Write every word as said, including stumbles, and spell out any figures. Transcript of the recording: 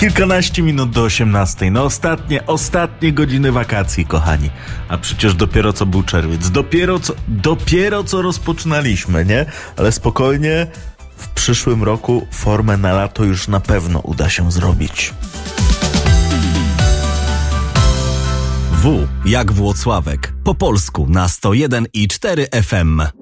Kilkanaście minut do osiemnastej. No ostatnie, ostatnie godziny wakacji, kochani. A przecież dopiero co był czerwiec. Dopiero co, dopiero co rozpoczynaliśmy, nie? Ale spokojnie, w przyszłym roku formę na lato już na pewno uda się zrobić. W jak Włocławek. Po polsku na sto jeden i cztery F M.